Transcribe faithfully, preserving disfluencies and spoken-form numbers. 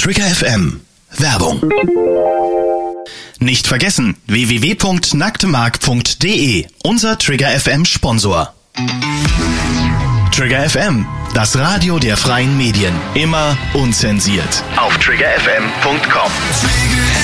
Trigger F M. Werbung. Nicht vergessen, w w w punkt nacktemark punkt de, unser Trigger F M Sponsor. Trigger F M, das Radio der freien Medien. Immer unzensiert. Auf trigger f m punkt com.